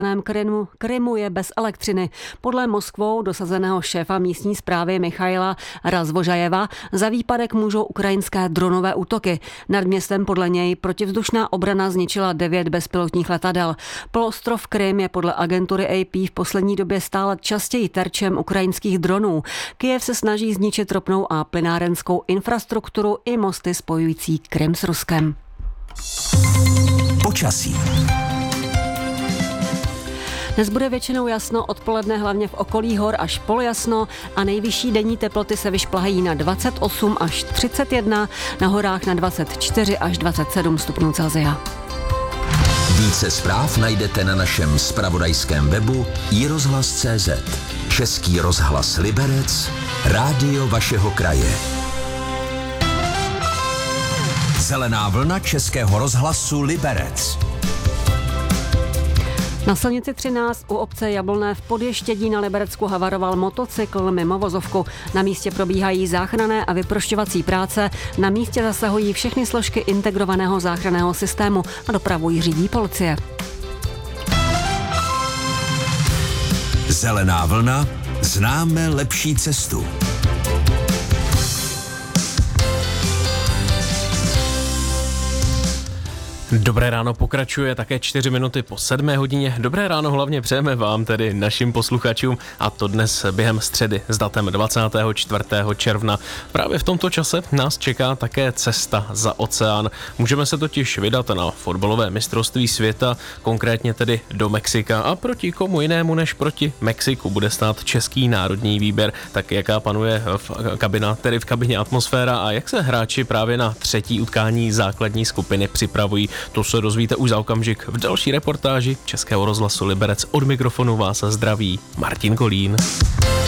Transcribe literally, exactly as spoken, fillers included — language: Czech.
Krymu, Krymu je bez elektřiny. Podle Moskvou dosazeného šéfa místní správy Michaila Razvožajeva za výpadek můžou ukrajinské dronové útoky. Nad městem podle něj protivzdušná obrana zničila devět bezpilotních letadel. Poloostrov Krym je podle agentury A P v poslední době stále častěji terčem ukrajinských dronů. Kyjev se snaží zničit ropnou a plynárenskou infrastrukturu i mosty spojující Krym s Ruskem. Počasí. Dnes bude většinou jasno, odpoledne hlavně v okolí hor až polojasno a nejvyšší denní teploty se vyšplhají na dvacet osm až třicet jedna, na horách na dvacet čtyři až dvacet sedm stupňů Celsia. Více zpráv najdete na našem zpravodajském webu i rozhlas tečka cé zet. Český rozhlas Liberec, rádio vašeho kraje. Zelená vlna Českého rozhlasu Liberec. Na silnici třináct u obce Jablonné v Podještědí na Liberecku havaroval motocykl mimo vozovku. Na místě probíhají záchranné a vyprošťovací práce. Na místě zasahují všechny složky integrovaného záchranného systému a dopravu ji řídí policie. Zelená vlna, známe lepší cestu. Dobré ráno pokračuje také čtyři minuty po sedmé hodině. Dobré ráno hlavně přejeme vám, tedy našim posluchačům, a to dnes během středy s datem dvacátého čtvrtého června. Právě v tomto čase nás čeká také cesta za oceán. Můžeme se totiž vydat na fotbalové mistrovství světa, konkrétně tedy do Mexika, a proti komu jinému než proti Mexiku bude stát český národní výběr. Tak jaká panuje v kabina, tedy v kabině atmosféra a jak se hráči právě na třetí utkání základní skupiny připravují. To se dozvíte už za okamžik v další reportáži Českého rozhlasu Liberec. Od mikrofonu vás zdraví Martin Kolín.